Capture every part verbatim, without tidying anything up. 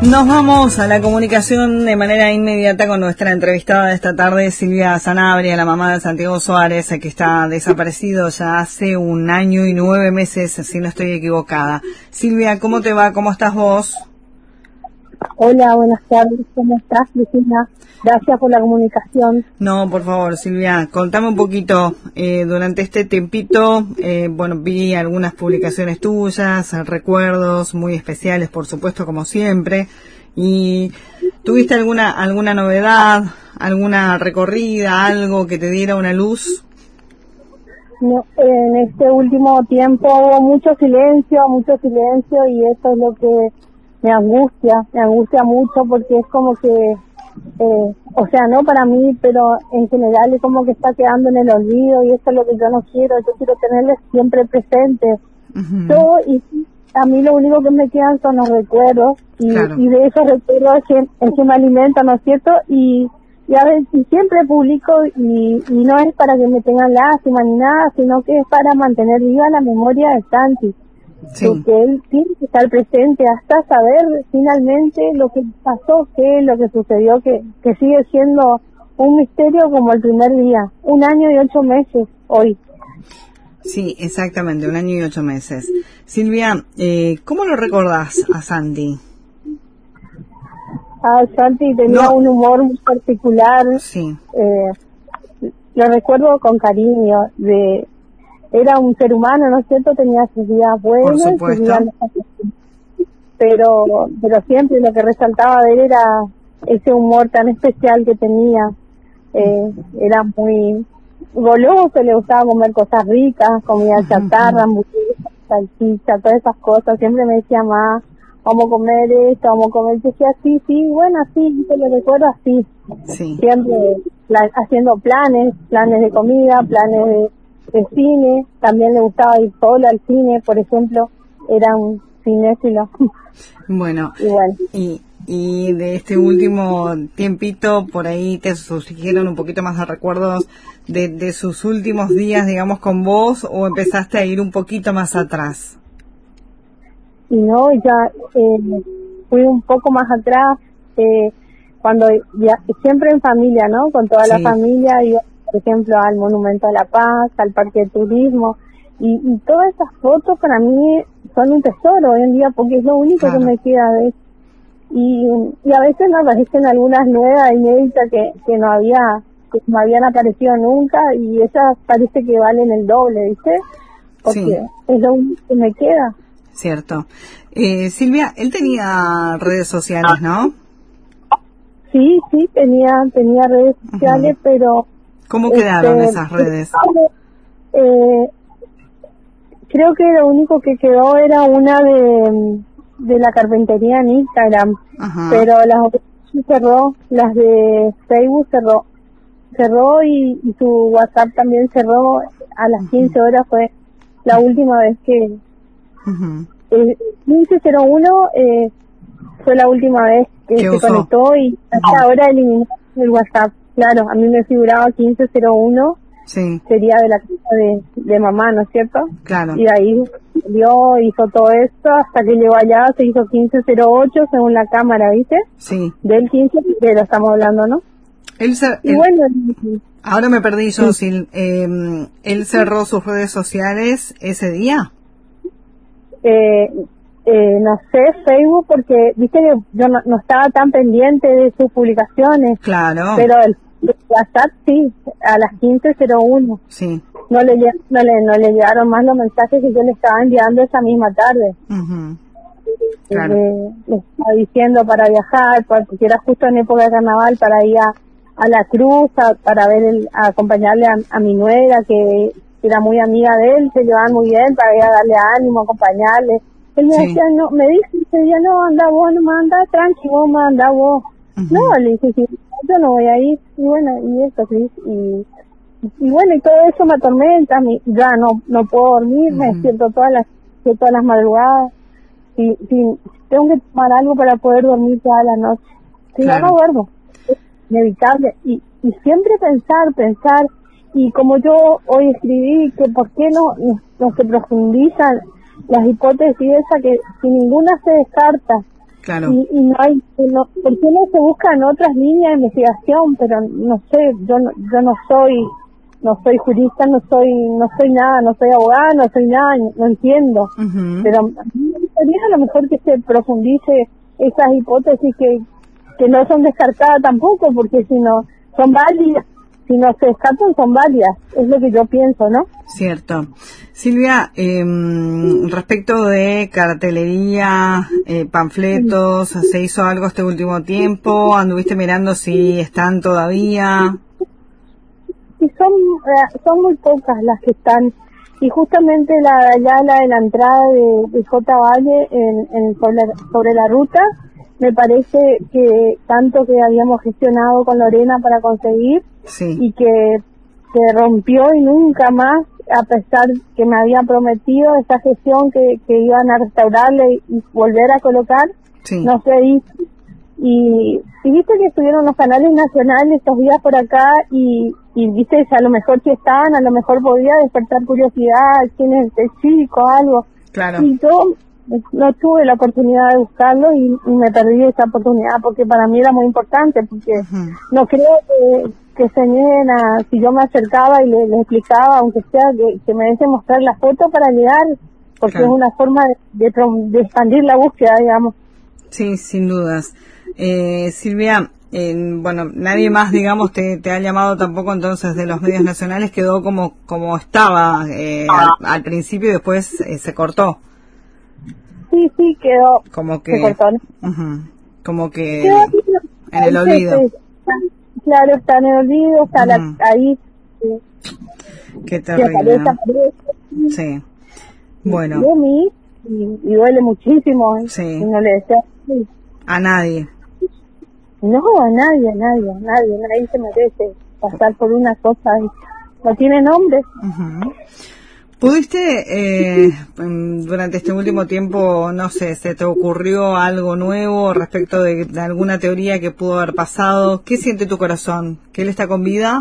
Nos vamos a la comunicación de manera inmediata con nuestra entrevistada de esta tarde, Silvia Sanabria, la mamá de Santiago Suárez, que está desaparecido ya hace un año y nueve meses, si no estoy equivocada. Silvia, ¿cómo te va? ¿Cómo estás vos? Hola, buenas tardes. ¿Cómo estás, Cristina? Gracias por la comunicación. No, por favor, Silvia, contame un poquito. Eh, durante este tiempito, eh, bueno, vi algunas publicaciones tuyas, recuerdos muy especiales, por supuesto, como siempre. ¿Y tuviste alguna alguna novedad, alguna recorrida, algo que te diera una luz? No, en este último tiempo hubo mucho silencio, mucho silencio, y eso es lo que me angustia, me angustia mucho, porque es como que, eh, o sea, no para mí, pero en general es como que está quedando en el olvido, y eso es lo que yo no quiero. Yo quiero tenerles siempre presentes. Uh-huh. Yo, y a mí lo único que me quedan son los recuerdos, y, claro. y de esos recuerdos es que, es que me alimentan, ¿no es cierto? Y, y a veces y siempre publico, y, y no es para que me tengan lástima ni nada, sino que es para mantener viva la memoria de Santi. Sí. Porque él tiene que estar presente hasta saber finalmente lo que pasó, qué es lo que sucedió, que, que sigue siendo un misterio como el primer día. Un año y ocho meses hoy. Sí, exactamente, un año y ocho meses. Silvia, eh, ¿cómo lo recordás a Santi? Ah, Santi tenía no. un humor muy particular. Sí. Eh, lo recuerdo con cariño. De Era un ser humano, ¿no es cierto? Tenía sus días buenos, sus días no, pero pero siempre lo que resaltaba de él era ese humor tan especial que tenía. Eh, era muy goloso, le gustaba comer cosas ricas, comida chatarra, hamburguesas, salchicha, todas esas cosas. Siempre me decía, más vamos a comer esto, vamos a comer, yo decía, sí, sí, bueno, así, te lo recuerdo así. Sí. Siempre plan, haciendo planes, planes de comida, planes de de cine. También le gustaba ir solo al cine, por ejemplo, era un cinéfilo. Bueno, y, bueno. y, y de este último tiempito, por ahí te surgieron un poquito más de recuerdos de, de sus últimos días, digamos, con vos, o empezaste a ir un poquito más atrás. Y no, ya eh, fui un poco más atrás, eh, cuando ya, siempre en familia, ¿no? Con toda sí. la familia, y por ejemplo, al Monumento a la Paz, al Parque de Turismo, y, y todas esas fotos para mí son un tesoro hoy en día, porque es lo único claro. que me queda de eso. Y, y a veces me aparecen algunas nuevas, inéditas, que, que no había, que no habían aparecido nunca, y esas parece que valen el doble, ¿viste? Porque sí. es lo único que me queda. Cierto. Eh, Silvia, él tenía redes sociales, ¿no? Sí, sí, tenía, tenía redes sociales, uh-huh. pero... ¿Cómo quedaron este, esas redes? Eh, creo que lo único que quedó era una de, de la carpintería en Instagram, ajá. pero las otras cerró, las de Facebook cerró, cerró y, y su WhatsApp también cerró a las quince horas, fue la última vez que... Uh-huh. Eh, quince cero uno eh, fue la última vez que se usó? conectó, y hasta uh-huh. ahora eliminó el WhatsApp. Claro, a mí me figuraba quince cero uno, sí. sería de la casa de, de mamá, ¿no es cierto? Claro. Y de ahí salió, hizo todo esto, hasta que llegó allá, se hizo quince cero ocho según la cámara, ¿viste? Sí. Del quince, pero estamos hablando, ¿no? Él se, y él, bueno... Ahora me perdí yo, sí. Sil, eh, ¿él cerró sus redes sociales ese día? Eh... Eh, no sé, Facebook, porque viste que yo no, no estaba tan pendiente de sus publicaciones. Claro. Pero el, el WhatsApp sí, a las quince cero uno. Sí. No le, no, le, no le llegaron más los mensajes que yo le estaba enviando esa misma tarde. Uh-huh. Claro. Le, le estaba diciendo para viajar, porque era justo en época de carnaval, para ir a, a la cruz, a, para ver el, a acompañarle a, a mi nuera, que era muy amiga de él, se llevaban muy bien, para ir a darle ánimo, acompañarle. Él me sí. decía, no, me dice ese día, no, anda vos, no me anda, tranqui, vos, me anda vos. Uh-huh. No, le dije, sí, yo no voy a ir, y bueno, y eso, sí, y, y bueno, y todo eso me atormenta, me, ya no no puedo dormir, uh-huh. me despierto todas las todas las madrugadas, y, y tengo que tomar algo para poder dormir toda la noche. Si claro. no, no duermo, es inevitable, y, y siempre pensar, pensar, y como yo hoy escribí, que por qué no, no, no se profundizan las hipótesis esa, que si ninguna se descarta, Claro. Y, y no hay, no, ¿por qué no se buscan otras líneas de investigación? Pero no sé, yo no, yo no soy, no soy jurista, no soy, no soy nada, no soy abogada, no soy nada, no entiendo. Uh-huh. Pero a mí me gustaría a lo mejor que se profundice esas hipótesis que, que no son descartadas tampoco, porque si no, son válidas. Si no se descartan, son válidas. Es lo que yo pienso, ¿no? Cierto. Silvia, eh, respecto de cartelería, eh, panfletos, ¿se hizo algo este último tiempo? ¿Anduviste mirando si están todavía? Y son, eh, son muy pocas las que están. Y justamente la ya la de la entrada de, de J. Valle en, en sobre, sobre la ruta, me parece que tanto que habíamos gestionado con Lorena para conseguir, sí. y que se rompió y nunca más, a pesar que me había prometido esa gestión que, que iban a restaurarle y, y volver a colocar, sí. no se hizo. Y, y viste que estuvieron los canales nacionales estos días por acá y, y viste, a lo mejor si estaban, a lo mejor podía despertar curiosidad, quién es este chico, algo. Claro. Y yo no tuve la oportunidad de buscarlo y, y me perdí esa oportunidad porque para mí era muy importante, porque uh-huh. no creo que, que se nieguen a, si yo me acercaba y le, le explicaba, aunque sea que, que me deje mostrar la foto para llegar, porque claro. es una forma de, de, de expandir la búsqueda, digamos. Sí, sin dudas. Eh, Silvia, eh, bueno, nadie más, digamos, te, te ha llamado tampoco entonces de los medios nacionales, quedó como como estaba eh, al, al principio y después eh, se cortó. Sí, sí, quedó. Como que, se cortó, ¿no? uh-huh, como que quedó, en el olvido. Claro, está en el olvido, está uh-huh. la, ahí. Eh, Qué terrible, aparece, ¿no? aparece. Sí. Bueno. Y, mí, y, y duele muchísimo. ¿eh? Sí. Y no le deseo. Sí. A nadie. No, a nadie, a nadie, a nadie. Nadie se merece pasar por una cosa. No tiene nombre. Uh-huh. ¿Pudiste, eh, durante este último tiempo, no sé, se te ocurrió algo nuevo respecto de, de alguna teoría que pudo haber pasado? ¿Qué siente tu corazón? ¿Que él está con vida?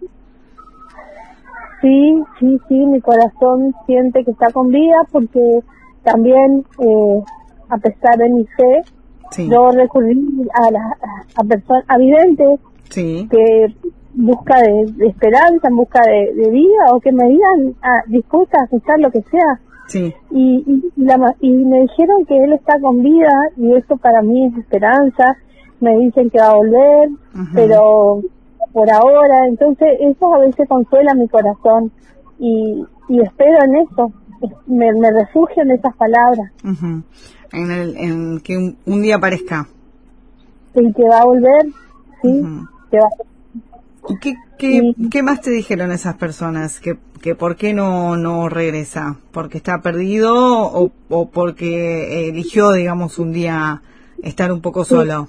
Sí, sí, sí, mi corazón siente que está con vida porque también, eh, a pesar de mi fe, sí. yo recurrí a, la, a personas, a videntes sí. que busca de, de esperanza, en busca de, de vida, o que me digan ah, dispuesta a aceptar lo que sea. Sí. Y, y, la, y me dijeron que él está con vida y eso para mí es esperanza. Me dicen que va a volver, uh-huh. pero por ahora, entonces eso a veces consuela mi corazón y, y espero en eso, me, me refugio en esas palabras. Uh-huh. En, el, en que un, un día aparezca. Sí, que va a volver, sí, uh-huh. que va a volver. ¿Y qué, qué, sí. qué más te dijeron esas personas? ¿Que, que por qué no, no regresa? ¿Porque está perdido o, o porque eligió, digamos, un día estar un poco solo? Sí.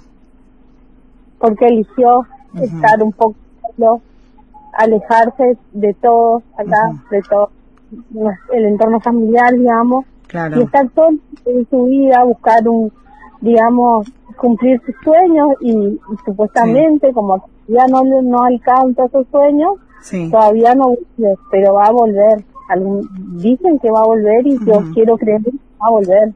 Porque eligió uh-huh. estar un poco solo, alejarse de todo, acá, uh-huh. de todo, el entorno familiar, digamos, claro. y estar todo en su vida, buscar un, digamos, cumplir sus sueños y, y supuestamente, sí. como ya no no alcanza esos sueños, sí. todavía no vuelve, pero va a volver. Algún, dicen que va a volver y uh-huh. yo quiero creer que va a volver.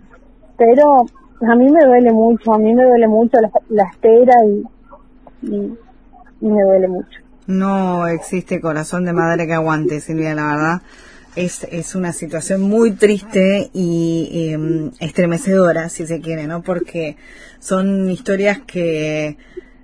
Pero a mí me duele mucho, a mí me duele mucho la, la espera y, y, y me duele mucho. No existe corazón de madre que aguante, Silvia, la verdad. Es, es una situación muy triste y eh, estremecedora, si se quiere, ¿no? Porque son historias que,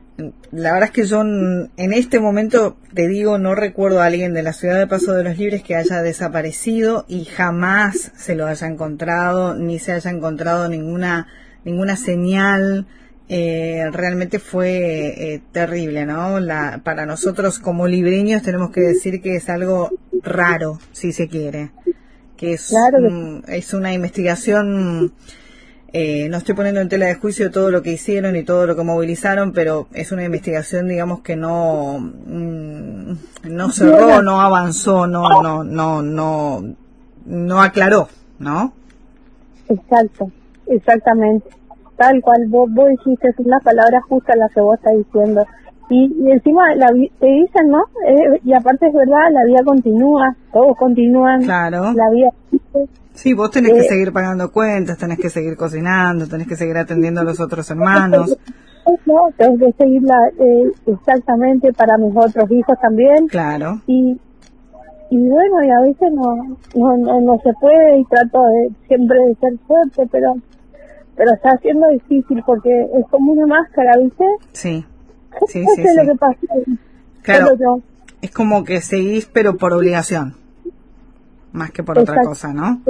la verdad es que yo en este momento, te digo, no recuerdo a alguien de la ciudad de Paso de los Libres que haya desaparecido y jamás se lo haya encontrado, ni se haya encontrado ninguna, ninguna señal. Eh, realmente fue eh, terrible, ¿no? La, para nosotros como libreños tenemos que decir que es algo raro, si se quiere, que es, claro que... un, es una investigación, eh, no estoy poniendo en tela de juicio todo lo que hicieron y todo lo que movilizaron, pero es una investigación, digamos, que no mmm, no cerró, no avanzó, no no no no no aclaró, ¿no? Exacto, exactamente. Tal cual, vos, vos dijiste, es una palabra justa la que vos estás diciendo. Y, y encima la, te dicen, ¿no? Eh, y aparte es verdad, la vida continúa, todos continúan. Claro. La vida. Sí, vos tenés que eh, seguir pagando cuentas, tenés que seguir cocinando, tenés que seguir atendiendo a los otros hermanos. No, tengo que seguirla eh, exactamente para mis otros hijos también. Claro. Y y bueno, y a veces no no, no no se puede y trato de siempre de ser fuerte, pero pero está siendo difícil porque es como una máscara, ¿viste? Sí. Sí, Eso sí, es sí. lo que pasa. Claro. Yo. Es como que seguís, pero por obligación, más que por Exacto. otra cosa, ¿no?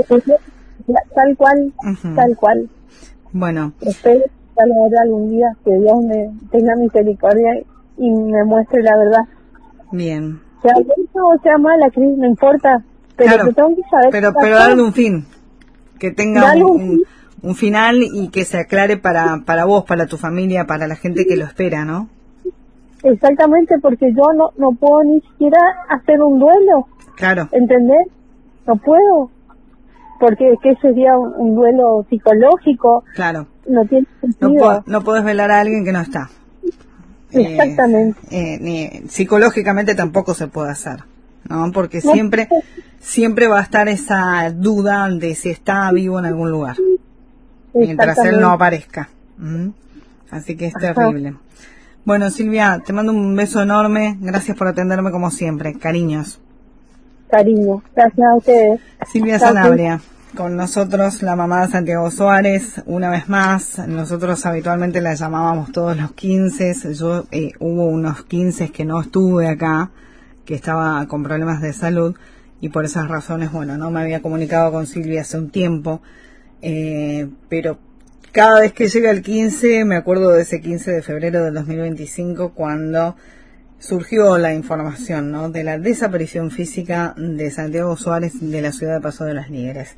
Tal cual, Uh-huh. tal cual. Bueno. Espero a la verdad algún día que Dios me tenga misericordia y me muestre la verdad. Bien. Sea buena o sea mala, Cris, no importa. Pero Claro, que tengo que saber. pero, pero darle un fin, que tenga Dale un, un un, un final y que se aclare para, para vos, para tu familia, para la gente que lo espera, ¿no? Exactamente, porque yo no no puedo ni siquiera hacer un duelo. Claro. ¿Entendés? No puedo. Porque que sería un, un duelo psicológico. Clado. No tiene sentido. No, po- no podés velar a alguien que no está. Exactamente. Eh, eh, ni, psicológicamente tampoco se puede hacer, ¿no? Porque No. siempre, siempre va a estar esa duda de si está vivo en algún lugar, mientras él no aparezca. ¿Mm? Así que es Ajá. terrible. Bueno, Silvia, te mando un beso enorme. Gracias por atenderme como siempre. Cariños. Cariño. Gracias a ustedes. Silvia Chao, Sanabria, con nosotros la mamá de Santiago Suárez, una vez más. Nosotros habitualmente la llamábamos todos los quince. Yo eh, hubo unos quince que no estuve acá, que estaba con problemas de salud, y por esas razones, bueno, no me había comunicado con Silvia hace un tiempo, eh, pero cada vez que llega el quince, me acuerdo de ese quince de febrero del dos mil veinticinco, cuando surgió la información, ¿no?, de la desaparición física de Santiago Suárez de la ciudad de Paso de los Ligres.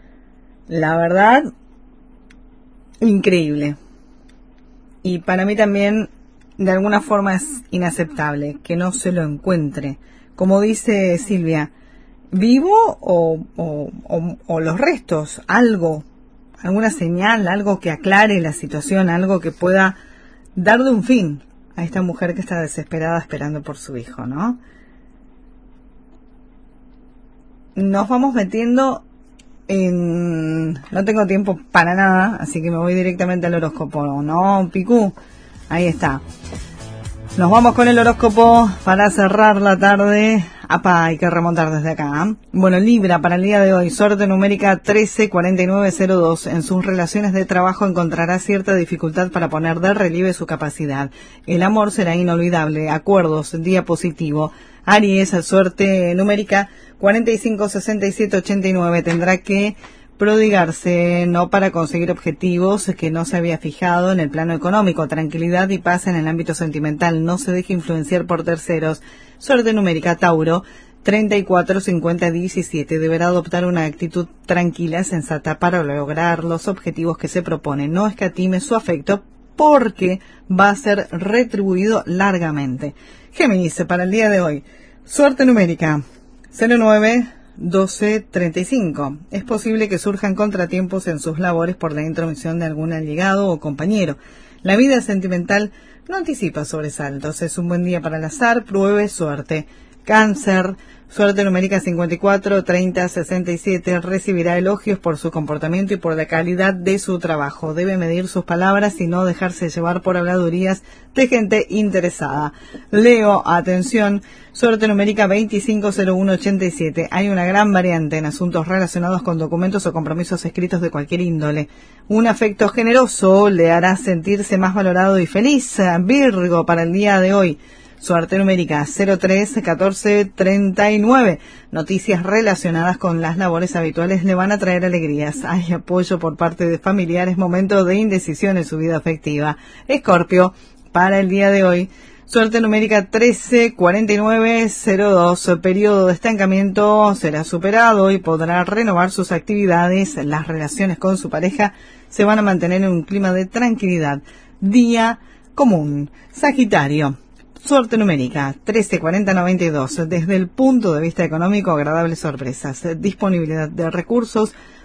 La verdad, increíble. Y para mí también, de alguna forma, es inaceptable que no se lo encuentre. Como dice Silvia, vivo o, o, o, o los restos, algo, alguna señal, algo que aclare la situación, algo que pueda darle un fin a esta mujer que está desesperada esperando por su hijo, ¿no? Nos vamos metiendo en... No tengo tiempo para nada, así que me voy directamente al horóscopo, ¿no, Picú? Ahí está. Nos vamos con el horóscopo para cerrar la tarde. Apa, hay que remontar desde acá, ¿eh? Bueno, Libra, para el día de hoy, suerte numérica trece cuarenta y nueve cero dos. En sus relaciones de trabajo encontrará cierta dificultad para poner de relieve su capacidad. El amor será inolvidable. Acuerdos, día positivo. Aries, suerte numérica cuarenta y cinco sesenta y siete ochenta y nueve. Tendrá que prodigarse, no para conseguir objetivos que no se había fijado en el plano económico. Tranquilidad y paz en el ámbito sentimental. No se deje influenciar por terceros. Suerte numérica Tauro treinta y cuatro cincuenta diecisiete. Deberá adoptar una actitud tranquila, sensata para lograr los objetivos que se propone. No escatime su afecto porque va a ser retribuido largamente. Géminis, para el día de hoy, suerte numérica cero nueve doce treinta y cinco. Es posible que surjan contratiempos en sus labores por la intromisión de algún allegado o compañero. La vida sentimental no anticipa sobresaltos. Es un buen día para el azar. Pruebe suerte. Cáncer, suerte numérica cincuenta y cuatro treinta sesenta y siete. Recibirá elogios por su comportamiento y por la calidad de su trabajo. Debe medir sus palabras y no dejarse llevar por habladurías de gente interesada. Leo, atención, suerte numérica veinticinco cero uno ochenta y siete. Hay una gran variante en asuntos relacionados con documentos o compromisos escritos de cualquier índole. Un afecto generoso le hará sentirse más valorado y feliz. Virgo, para el día de hoy, suerte numérica cero tres catorce treinta y nueve. Noticias relacionadas con las labores habituales le van a traer alegrías. Hay apoyo por parte de familiares, momento de indecisión en su vida afectiva. Escorpio, para el día de hoy, suerte numérica trece cuarenta y nueve cero dos. Periodo de estancamiento será superado y podrá renovar sus actividades. Las relaciones con su pareja se van a mantener en un clima de tranquilidad. Día común. Sagitario, suerte numérica trece cuarenta noventa y dos. Desde el punto de vista económico, agradables sorpresas. Disponibilidad de recursos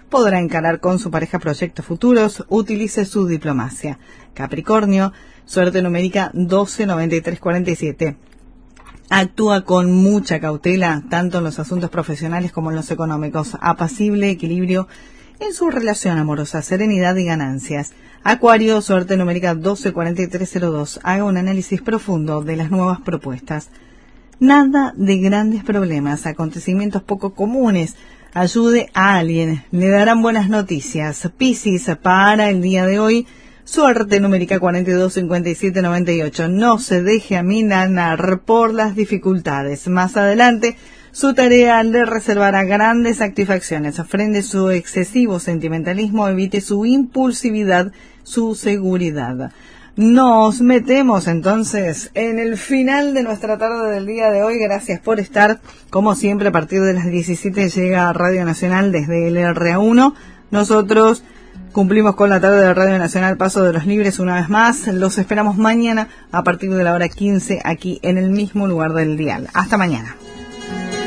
podrá encarar con su pareja proyectos futuros, utilice su diplomacia. Capricornio, suerte numérica doce, noventa y tres, cuarenta y siete. Actúa con mucha cautela, tanto en los asuntos profesionales como en los económicos. Apacible equilibrio en su relación amorosa, serenidad y ganancias. Acuario, suerte numérica doce, cuarenta y tres, cero dos. Haga un análisis profundo de las nuevas propuestas. Nada de grandes problemas, acontecimientos poco comunes. Ayude a alguien, le darán buenas noticias. Piscis, para el día de hoy, suerte numérica cuarenta y dos, cincuenta y siete, noventa y ocho. No se deje amilanar por las dificultades. Más adelante, su tarea le reservará grandes satisfacciones. Frente su excesivo sentimentalismo, evite su impulsividad, su seguridad. Nos metemos entonces en el final de nuestra tarde del día de hoy. Gracias por estar. Como siempre, a partir de las diecisiete llega Radio Nacional desde el R A uno. Nosotros cumplimos con la tarde de Radio Nacional Paso de los Libres una vez más. Los esperamos mañana a partir de la hora quince aquí en el mismo lugar del dial. Hasta mañana.